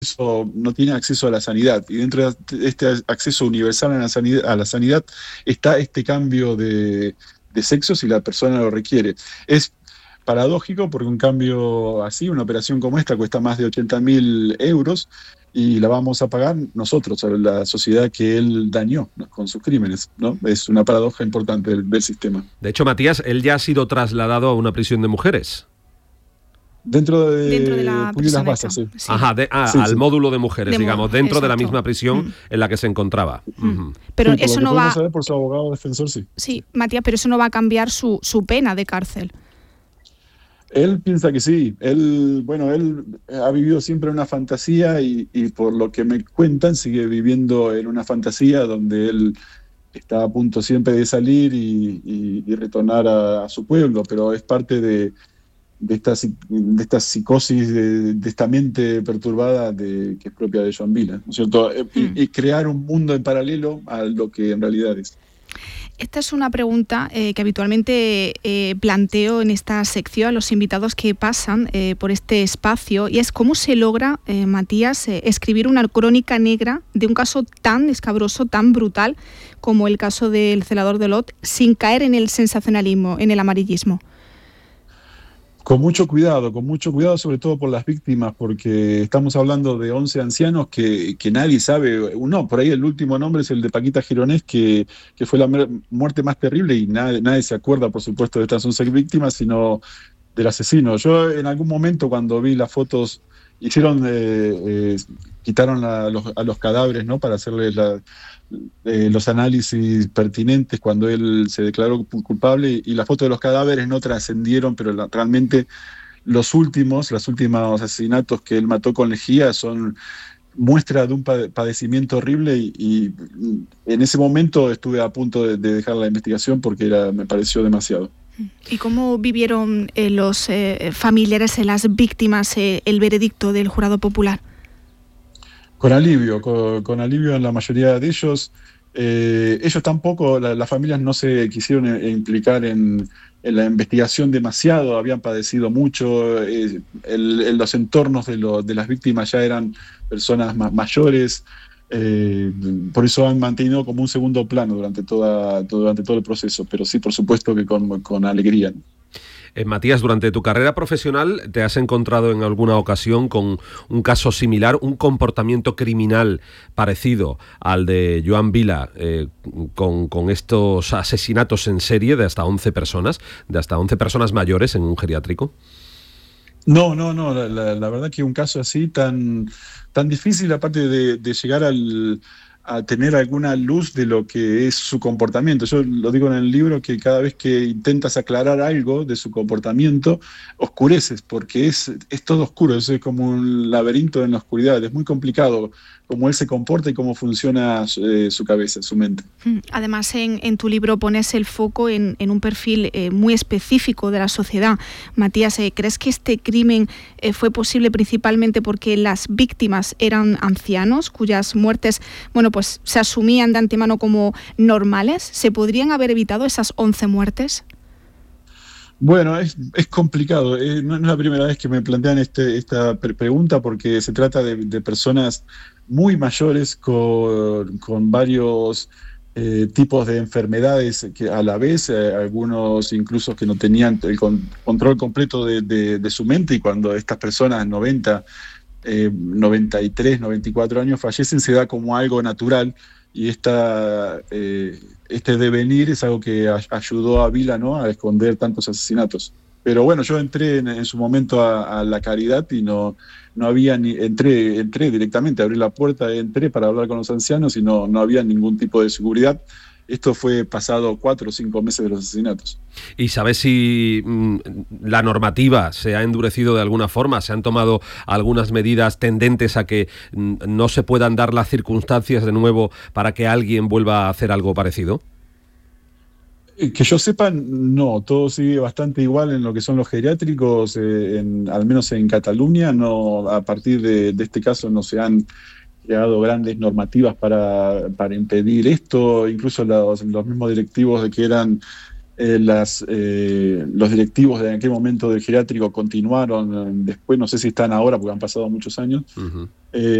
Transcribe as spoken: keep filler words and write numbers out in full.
acceso, no tiene acceso a la sanidad. Y dentro de este acceso universal a la sanidad, a la sanidad está este cambio de, de sexo si la persona lo requiere. Es paradójico porque un cambio así, una operación como esta, cuesta más de ochenta mil euros y la vamos a pagar nosotros, la sociedad que él dañó, ¿no?, con sus crímenes, ¿no? Es una paradoja importante del, del sistema. De hecho, Matías, él ya ha sido trasladado a una prisión de mujeres. Dentro de, dentro de la Puy de las Basas, sí. Sí. Ajá, de, ah, sí, al sí. módulo de mujeres, de digamos, dentro exacto. de la misma prisión mm. en la que se encontraba. Mm. Uh-huh. Pero sí, eso no va... saber por su abogado defensor, sí. Sí, Matías, pero eso no va a cambiar su, su pena de cárcel. Él piensa que sí. Él, bueno, él ha vivido siempre una fantasía y, y por lo que me cuentan sigue viviendo en una fantasía donde él está a punto siempre de salir y, y, y retornar a, a su pueblo, pero es parte de, de, esta, de esta psicosis, de, de esta mente perturbada de, que es propia de Joan Vila, ¿no es cierto? Mm. Y, y crear un mundo en paralelo a lo que en realidad es. Esta es una pregunta eh, que habitualmente eh, planteo en esta sección a los invitados que pasan eh, por este espacio, y es cómo se logra, eh, Matías, eh, escribir una crónica negra de un caso tan escabroso, tan brutal como el caso del celador de Olot, sin caer en el sensacionalismo, en el amarillismo. Con mucho cuidado, con mucho cuidado, sobre todo por las víctimas, porque estamos hablando de once ancianos que, que nadie sabe. No, por ahí el último nombre es el de Paquita Gironés, que, que fue la muerte más terrible y nadie, nadie se acuerda, por supuesto, de estas once víctimas, sino del asesino. Yo en algún momento cuando vi las fotos, hicieron, eh, eh, quitaron a los, a los cadáveres, ¿no?, para hacerle la, eh, los análisis pertinentes cuando él se declaró culpable, y las fotos de los cadáveres no trascendieron, pero la, realmente los últimos, los últimos asesinatos que él mató con lejía son muestra de un padecimiento horrible y, y en ese momento estuve a punto de, de dejar la investigación porque era, me pareció demasiado. ¿Y cómo vivieron eh, los eh, familiares de las víctimas eh, el veredicto del jurado popular? Con alivio, con, con alivio en la mayoría de ellos. Eh, ellos tampoco, la, las familias no se quisieron eh, implicar en, en la investigación demasiado, habían padecido mucho, eh, el, el, los entornos de, lo, de las víctimas ya eran personas más mayores, eh, por eso han mantenido como un segundo plano durante, toda, todo, durante todo el proceso, pero sí, por supuesto que con, con alegría. Eh, Matías, durante tu carrera profesional, ¿te has encontrado en alguna ocasión con un caso similar, un comportamiento criminal parecido al de Joan Vila, eh, con, con estos asesinatos en serie de hasta once personas, de hasta once personas mayores en un geriátrico? No, no, no, la, la, la verdad que un caso así tan, tan difícil, aparte de, de llegar al... a tener alguna luz de lo que es su comportamiento. Yo lo digo en el libro que cada vez que intentas aclarar algo de su comportamiento, oscureces, porque es, es todo oscuro, es como un laberinto en la oscuridad, es muy complicado cómo él se comporta y cómo funciona eh, su cabeza, su mente. Además, en, en tu libro pones el foco en, en un perfil eh, muy específico de la sociedad. Matías, eh, ¿crees que este crimen eh, fue posible principalmente porque las víctimas eran ancianos, cuyas muertes, bueno, pues se asumían de antemano como normales? ¿Se podrían haber evitado esas once muertes? Bueno, es, es complicado. Eh, no es la primera vez que me plantean este, esta pre pregunta porque se trata de, de personas muy mayores con, con varios eh, tipos de enfermedades que a la vez, eh, algunos incluso que no tenían el con, control completo de, de, de su mente, y cuando estas personas noventa, eh, noventa y tres, noventa y cuatro años fallecen, se da como algo natural. Y esta, eh, este devenir es algo que a, ayudó a Vila, ¿no?, a esconder tantos asesinatos. Pero bueno, yo entré en, en su momento a, a la caridad y no, no había ni, entré, entré directamente, abrí la puerta, entré para hablar con los ancianos y no, no había ningún tipo de seguridad. Esto fue pasado cuatro o cinco meses de los asesinatos. ¿Y sabes si mmm, la normativa se ha endurecido de alguna forma? ¿Se han tomado algunas medidas tendentes a que mmm, no se puedan dar las circunstancias de nuevo para que alguien vuelva a hacer algo parecido? Que yo sepa, no, todo sigue bastante igual en lo que son los geriátricos, eh, en, al menos en Cataluña. No, a partir de, de este caso no se han creado grandes normativas para, para impedir esto, incluso los, los mismos directivos de que eran eh, las, eh, los directivos de aquel momento del geriátrico continuaron, eh, después no sé si están ahora porque han pasado muchos años. Uh-huh. eh,